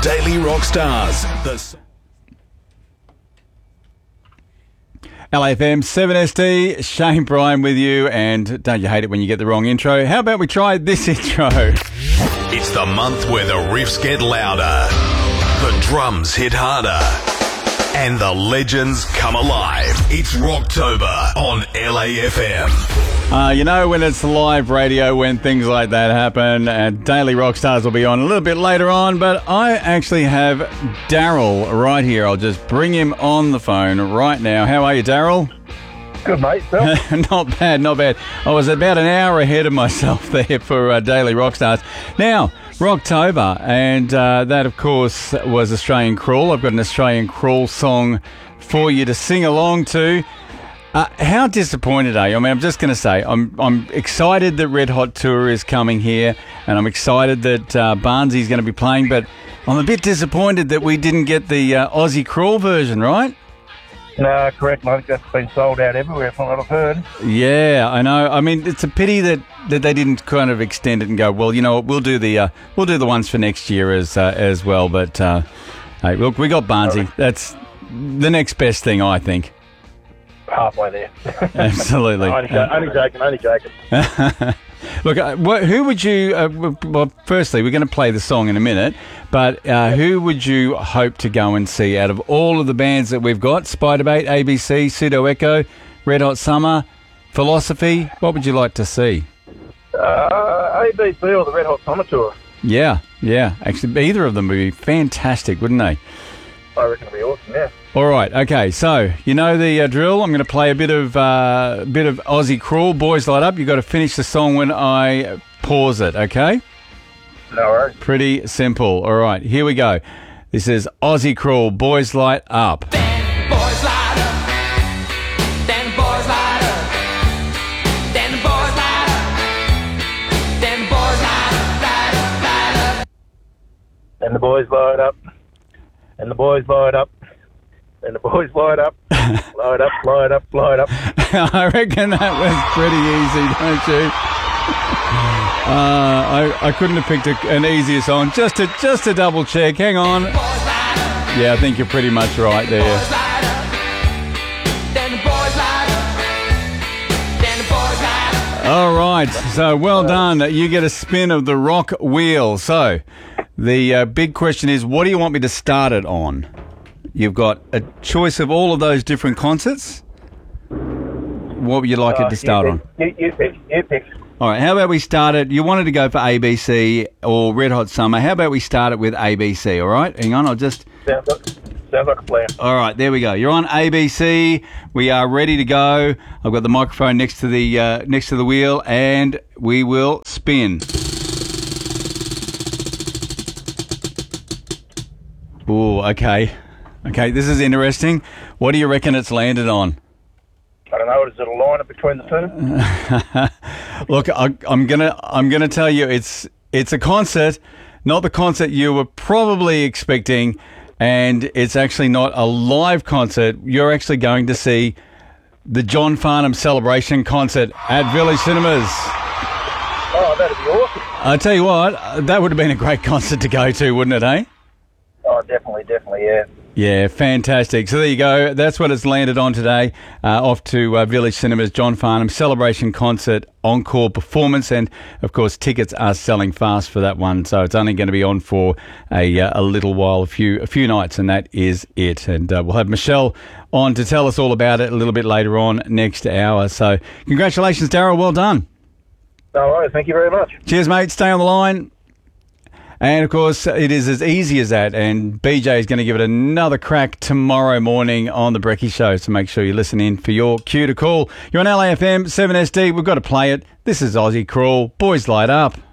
Daily Rock Stars. LAFM 7SD, Shane Bryan with you, and don't you hate it when you get the wrong intro? How about we try this intro? It's the month where the riffs get louder, the drums hit harder, and the legends come alive. It's Rocktober on LAFM. You know when it's live radio, when things like that happen, and Daily Rock Stars will be on a little bit later on, but I actually have Daryl right here. I'll just bring him on the phone right now. How are you, Daryl? Good, mate. Bill. Not bad, not bad. I was about an hour ahead of myself there for Daily Rock Stars. Now, Rocktober, and that, of course, was Australian Crawl. I've got an Australian Crawl song for you to sing along to. How disappointed are you? I mean, I'm just going to say, I'm excited that Red Hot Tour is coming here, and I'm excited that Barnsley's going to be playing, but I'm a bit disappointed that we didn't get the Aussie Crawl version, right? No, correct. I think that's been sold out everywhere from what I've heard. Yeah, I know. I mean, it's a pity that they didn't kind of extend it and go, well, you know what, we'll do the ones for next year as well. But hey, look, we got Barnsley. That's the next best thing, I think. Halfway there. Absolutely. only joking. Look, who would you... well, firstly, we're going to play the song in a minute, but who would you hope to go and see out of all of the bands that we've got? Spiderbait, ABC, Pseudo Echo, Red Hot Summer, Philosophy. What would you like to see? ABC or the Red Hot Summer Tour. Yeah. Actually, either of them would be fantastic, wouldn't they? I reckon it'd be awesome, yeah. All right, okay, so you know the drill. I'm going to play a bit of Aussie Crawl, Boys Light Up. You've got to finish the song when I pause it, okay? No worries. Pretty simple. All right, here we go. This is Aussie Crawl, Boys Light Up. Then boys light up. Then boys light up. Then boys light up. Then boys light up, light up, light up. And the boys light up. And the boys light up. And the boys light up. Light up, light up, light up. I reckon that was pretty easy, don't you? I couldn't have picked an easier song. Just to double check. Hang on. Yeah, I think you're pretty much right there. All right, so well done. You get a spin of the rock wheel. So the big question is, what do you want me to start it on? You've got a choice of all of those different concerts. What would you like it to start on? You pick. All right, how about we start it? You wanted to go for ABC or Red Hot Summer. How about we start it with ABC, all right? Hang on, I'll just... Sounds like a plan. All right, there we go. You're on ABC. We are ready to go. I've got the microphone next to the wheel, and we will spin. Ooh, okay. Okay, this is interesting. What do you reckon it's landed on? I don't know. Is it a lineup between the two? Look, I'm gonna tell you, it's a concert, not the concert you were probably expecting, and it's actually not a live concert. You're actually going to see the John Farnham Celebration concert at Village Cinemas. Oh, that'd be awesome. I tell you what, that would have been a great concert to go to, wouldn't it, eh? Oh, definitely, yeah. Yeah, fantastic. So there you go. That's what it's landed on today. Off to Village Cinemas, John Farnham Celebration Concert Encore Performance. And, of course, tickets are selling fast for that one. So it's only going to be on for a little while, a few nights, and that is it. And we'll have Michelle on to tell us all about it a little bit later on next hour. So congratulations, Daryl. Well done. No worries. Thank you very much. Cheers, mate. Stay on the line. And, of course, it is as easy as that. And BJ is going to give it another crack tomorrow morning on The Brekkie Show. So make sure you listen in for your cue to call. You're on LAFM 7SD. We've got to play it. This is Aussie Crawl. Boys Light Up.